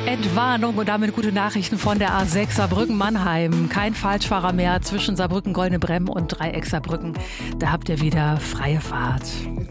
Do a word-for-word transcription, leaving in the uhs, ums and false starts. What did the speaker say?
Entwarnung und damit gute Nachrichten von der A sechs Saarbrücken-Mannheim. Kein Falschfahrer mehr zwischen Saarbrücken-Goldene Bremm und Dreieck Saarbrücken. Da habt ihr wieder freie Fahrt.